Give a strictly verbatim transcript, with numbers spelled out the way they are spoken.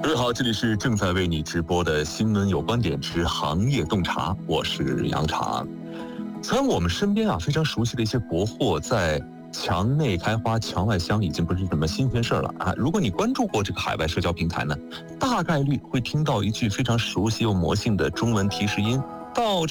各位好，这里是正在为你直播的新闻有观点之行业洞察，我是杨常。虽然我们身边啊非常熟悉的一些国货在墙内开花墙外香已经不是什么新鲜事儿了啊。如果你关注过这个海外社交平台呢，大概率会听到一句非常熟悉又魔性的中文提示音，到